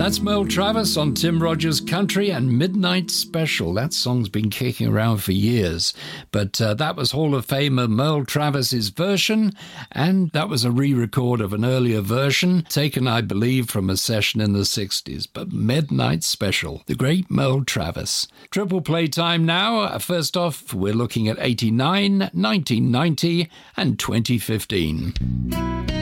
That's Merle Travis on Tim Rogers Country and Midnight Special. That song's been kicking around for years, but that was Hall of Famer Merle Travis's version, and that was a re-record of an earlier version taken, I believe, from a session in the 60s. But Midnight Special, the great Merle Travis. Triple play time now. First off, we're looking at 89, 1990 and 2015.